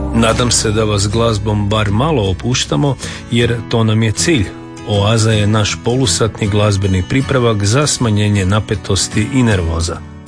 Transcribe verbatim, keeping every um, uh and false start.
Nadam se da vas glazbom bar malo opuštamo, jer to nam je cilj. Oaza je naš polusatni glazbeni pripravak za smanjenje napetosti i nervoza.